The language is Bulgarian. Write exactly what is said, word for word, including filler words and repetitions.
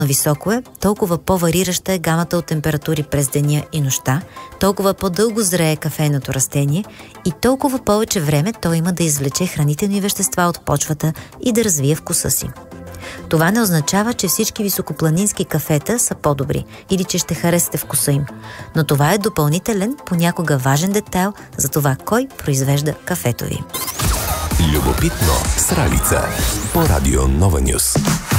високо е, толкова по-варираща е гамата от температури през деня и нощта, толкова по-дълго зрее кафейното растение и толкова повече време той има да извлече хранителни вещества от почвата и да развие вкуса си. Това не означава, че всички високопланински кафета са по-добри или че ще харесате вкуса им, но това е допълнителен, понякога важен детайл за това кой произвежда кафето ви. Любопитно с Ралица по Радио Нова Нюс.